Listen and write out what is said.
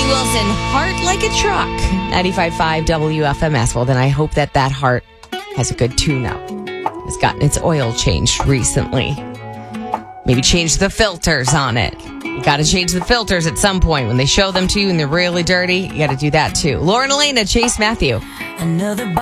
Danny Wilson, Heart Like a Truck, 95.5 WFMS. Well, then I hope that heart has a good tune-up. It's gotten its oil changed recently. Maybe change the filters on it. You got to change the filters at some point. When they show them to you and they're really dirty, you got to do that too. Lauren Elena, Chase Matthew. Another